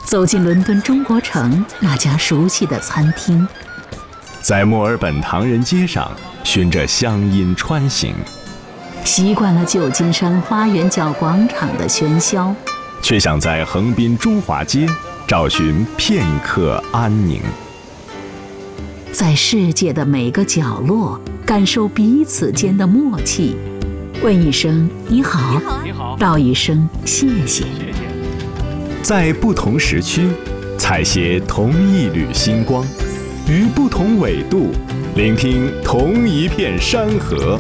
走进伦敦中国城那家熟悉的餐厅， 在墨尔本唐人街上循着乡音穿行， 习惯了旧金山花园角广场的喧嚣， 却想在横滨中华街找寻片刻安宁。 在世界的每个角落感受彼此间的默契，问一声你好， 你好， 道一声谢谢。 在不同时区采撷同一缕星光，于不同纬度聆听同一片山河。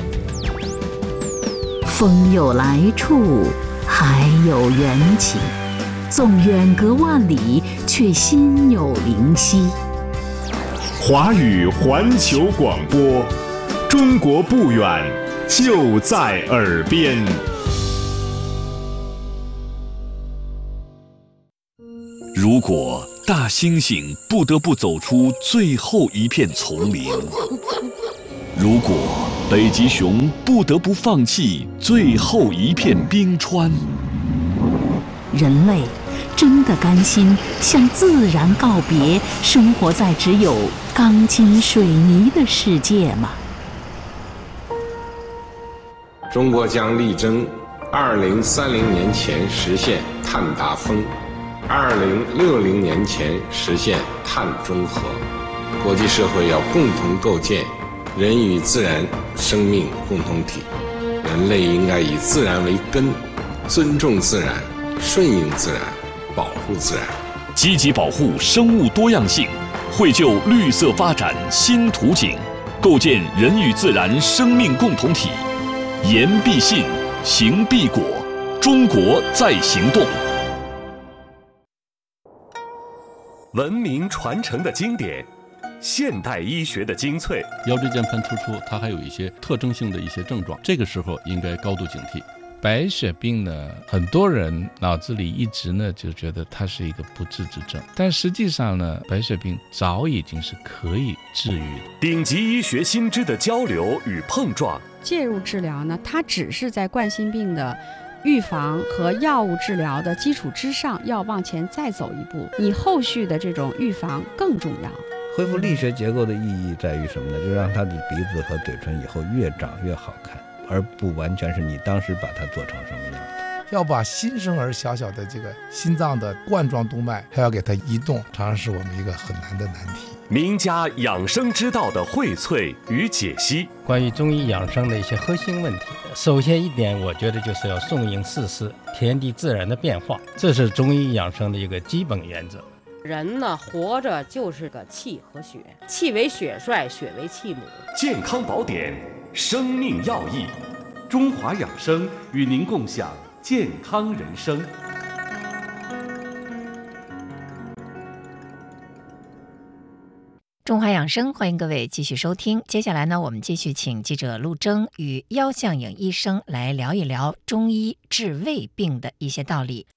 风有来处，海有缘起，纵远隔万里，却心有灵犀。 华语环球广播，中国不远，就在耳边。 如果大猩猩不得不走出最后一片丛林，如果北极熊不得不放弃最后一片冰川， 人类真的甘心向自然告别，生活在只有钢筋水泥的世界吗？ 中国将力争2030年前实现碳达峰，2060年前实现碳中和。国际社会要共同构建人与自然生命共同体，人类应该以自然为根，尊重自然，顺应自然，保护自然， 积极保护生物多样性，绘就绿色发展新图景，构建人与自然生命共同体。言必信，行必果，中国在行动。 文明传承的经典，现代医学的精粹。 腰椎间盘突出，它还有一些特征性的一些症状，这个时候应该高度警惕。白血病呢，很多人脑子里一直呢就觉得它是一个不治之症，但实际上呢，白血病早已经是可以治愈的。 顶级医学新知的交流与碰撞， 介入治疗呢，它只是在冠心病的预防和药物治疗的基础之上，要往前再走一步，你后续的这种预防更重要。 恢复力学结构的意义在于什么呢？就让他的鼻子和嘴唇以后越长越好看，而不完全是你当时把它做成什么样子。 要把新生儿小小的这个心脏的冠状动脉还要给它移动，常常是我们一个很难的难题。 名家养生之道的荟萃与解析， 关于中医养生的一些核心问题，首先一点，我觉得就是要顺应四时，天地自然的变化，这是中医养生的一个基本原则。 人呢，活着就是个气和血，气为血帅，血为气母。 健康宝典，生命要义，中华养生与您共享健康人生。 中华养生，欢迎各位继续收听。接下来呢，我们继续请记者陆征与腰相颖医生来聊一聊中医治胃病的一些道理。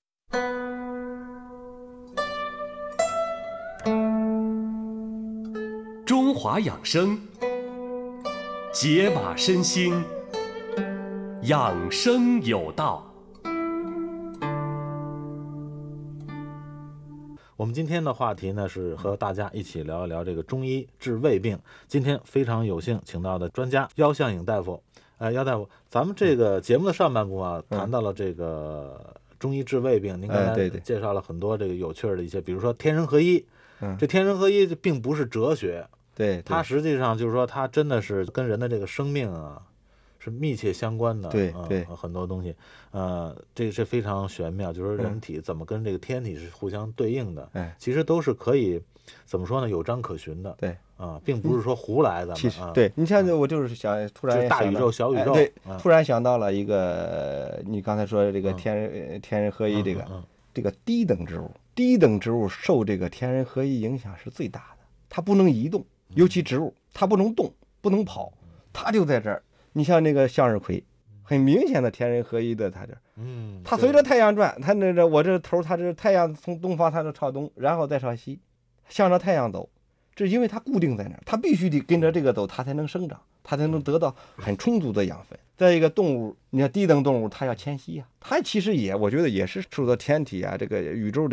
中华养生，解码身心，养生有道。 我们今天的话题呢是和大家一起聊一聊这个中医治胃病。今天非常有幸请到的专家腰相颖大夫。腰大夫，咱们这个节目的上半部啊，谈到了这个中医治胃病，您刚才介绍了很多这个有趣的一些，比如说天人合一。这天人合一并不是哲学， 对， 它实际上就是说它真的是跟人的这个生命啊是密切相关的， 对， 很多东西，这个是非常玄妙，就是说人体怎么跟这个天体是互相对应的，其实都是可以怎么说呢，有章可循的， 对， 并不是说胡来的， 其实对，你像我就是突然大宇宙小宇宙， 对，突然想到了一个，你刚才说这个天人合一这个低等植物受这个天人合一影响是最大的，它不能移动，尤其植物它不能动不能跑，它就在这儿。你像那个向日葵，很明显的天人合一的，它这它随着太阳转，它我这头，它这太阳从东方它就朝东，然后再朝西，向着太阳走，这因为它固定在那儿，它必须得跟着这个走，它才能生长，它才能得到很充足的养分。再一个动物，你看低等动物它要迁徙啊，它其实我觉得也是受到天体啊这个宇宙这个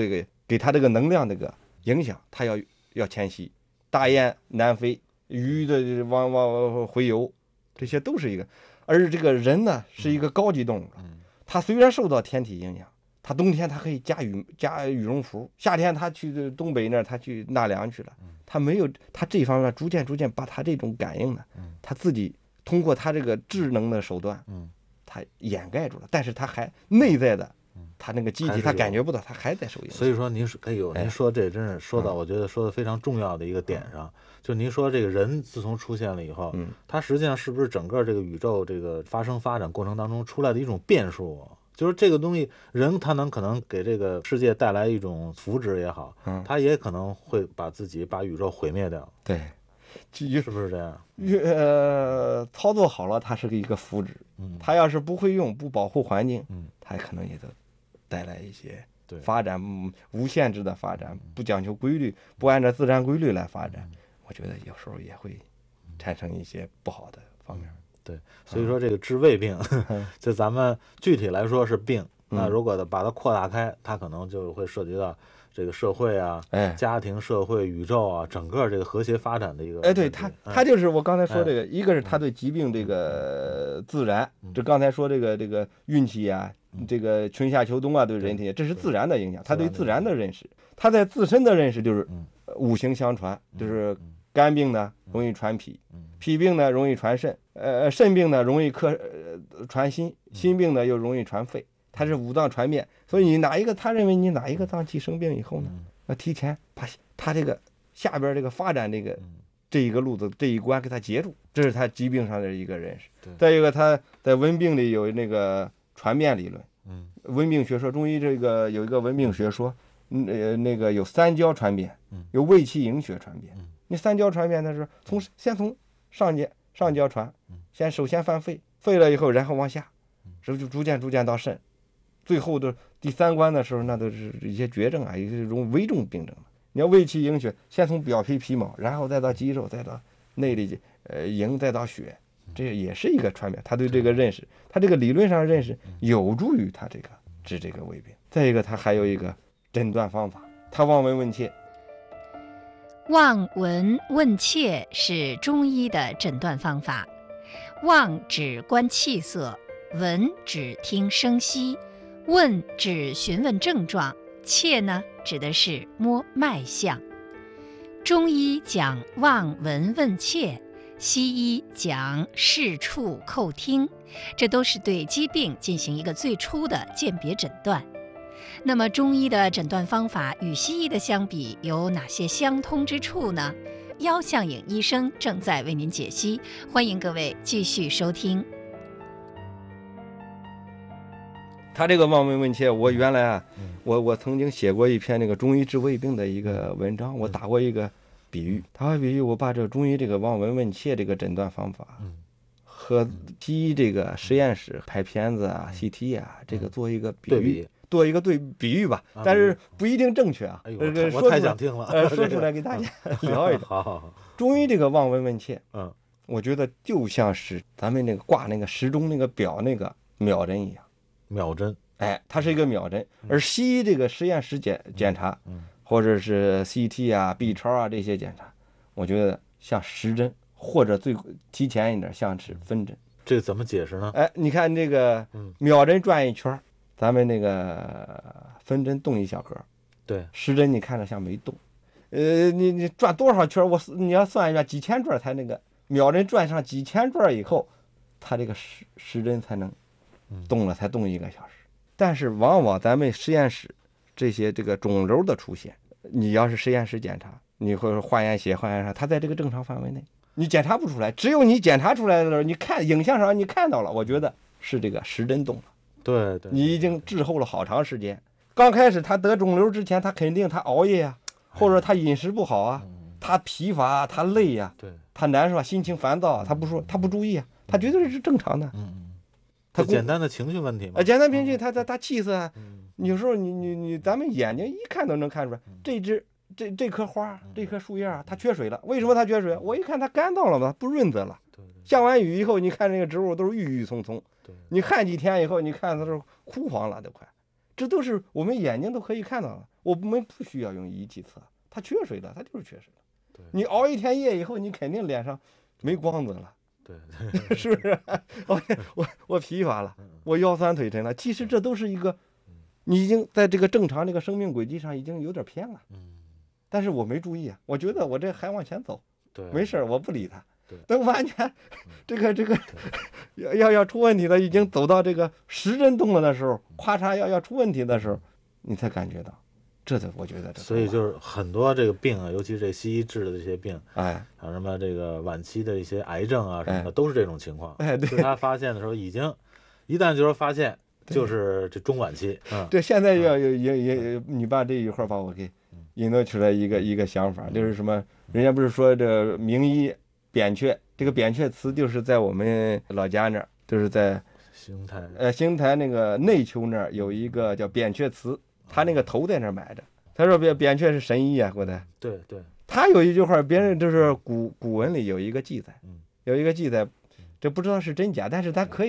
给它这个能量这个影响，它要迁徙，大雁南飞，鱼的往回游，这些都是一个。而这个人呢是一个高级动物，它虽然受到天体影响，它冬天它可以加羽绒服，夏天它去东北那儿它去纳凉去了，它没有，它这方面逐渐把它这种感应呢，它自己通过它这个智能的手段，它掩盖住了，但是它还内在的，它那个机体它感觉不到，它还在受影响。 所以说您说这真是说到我觉得说的非常重要的一个点上，就您说这个人自从出现了以后，它实际上是不是整个这个宇宙这个发展过程当中出来的一种变数啊？就是这个东西，人他可能给这个世界带来一种福祉也好，他也可能会把宇宙毁灭掉。 对， 是不是这样？ 操作好了，它是一个福祉。他要是不会用，不保护环境，他可能也都带来一些发展无限制的发展，不讲究规律，不按照自然规律来发展，我觉得有时候也会产生一些不好的方面。 对，所以说这个治胃病，就咱们具体来说是病，那如果把它扩大开，它可能就会涉及到这个社会啊、家庭、社会、宇宙啊，整个这个和谐发展的一个。 对，它就是我刚才说这个，一个是它对疾病这个自然，这刚才说这个运气啊，这个春夏秋冬啊，对人体，这是自然的影响，它对自然的认识，它在自身的认识就是五行相传，就是肝病呢容易传脾，脾病呢容易传肾，肾病呢容易传心，心病呢又容易传肺，它是五脏传遍。所以你他认为你哪一个脏器生病以后呢，要提前把他这个下边这个发展这一个路子这一关给他截住，这是他疾病上的一个认识。再一个，他在温病里有那个传变理论，温病学说，中医这个有一个温病学说，那个有三焦传变，有卫气营血传变。你三焦传变的是先从上焦传，首先犯肺，肺了以后，然后往下，就逐渐到肾，最后的第三关的时候，那都是一些绝症啊，一些危重病症了。你要卫气营血，先从表皮毛，然后再到肌肉，再到内里营，再到血，这也是一个传变。他对这个认识，他这个理论上认识有助于他这个治这个胃病。再一个，他还有一个诊断方法，他望闻问切。 望闻问切是中医的诊断方法。望指观气色，闻指听声息，问指询问症状，切呢指的是摸脉象。中医讲望闻问切，西医讲视触叩听，这都是对疾病进行一个最初的鉴别诊断。那么中医的诊断方法与西医的相比有哪些相通之处呢？腰相影医生正在为您解析，欢迎各位继续收听。 他这个望闻问切，我原来我曾经写过一篇那个中医治胃病的一个文章，我打过一个比喻，我把这中医这个望闻问切这个诊断方法，和西医这个实验室拍片子啊、CT 啊，这个做一个比喻。做一个比喻吧，但是不一定正确啊。 我太想听了， 说出来给大家聊一聊。 好。 中医这个望闻问切，我觉得就像是咱们那个挂那个时钟那个表那个秒针一样。 秒针， 它是一个秒针。而西医这个实验室检查，或者是 CT 啊、B 超啊这些检查，我觉得像时针，或者最提前一点像是分针。 这个怎么解释呢？ 你看这个秒针转一圈。咱们那个分针动一小格， 对， 时针你看着像没动，你转多少圈？你要算一下几千转才那个秒针转上几千转以后，它这个时针才能动了，才动1个小时。但是往往咱们实验室这些这个肿瘤的出现，你要是实验室检查，你或者化验血、化验啥，它在这个正常范围内，你检查不出来。只有你检查出来的时候，你看影像上你看到了，我觉得是这个时针动了。 对， 你已经滞后了好长时间。刚开始他得肿瘤之前，他肯定他熬夜啊，或者他饮食不好啊，他疲乏啊，他累呀，他难受啊，心情烦躁啊，他不注意啊，他绝对是正常的。 他简单的情绪问题嘛。 简单情绪，他气色啊，有时候你咱们眼睛一看都能看出来，这棵花这棵树叶它缺水了。为什么它缺水？我一看它干燥了嘛，不润泽了。下完雨以后，你看这个植物都是郁郁葱葱。你旱几天以后，你看它都枯黄了都快。 这都是我们眼睛都可以看到的。我们不需要用仪器测，他缺水了，他就是缺水了。你熬一天夜以后，你肯定脸上没光泽了。 对， 是不是？我疲乏了，我腰酸腿沉了。其实这都是一个，你已经在这个正常这个生命轨迹上已经有点偏了。但是我没注意啊，我觉得我这还往前走，没事，我不理他。等完全这个要出问题了，已经走到这个时针动了的时候，咔嚓要出问题的时候，你才感觉到。我觉得所以就是很多这个病啊，尤其是这西医治的这些病， 哎， 像什么这个晚期的一些癌症啊什么的，都是这种情况。 哎，对， 是他发现的时候一旦就是发现，就是这中晚期。 对，现在也，你把这一块把我给引导出来一个想法，就是什么？人家不是说这名医扁鹊，这个扁鹊祠就是在我们老家那儿，就是在邢台那个内丘那儿有一个叫扁鹊祠。他那个头在那儿埋着，他说扁鹊是神医啊，后来。 对， 他有一句话，别人就是古文里有一个记载，这不知道是真假，但是他可以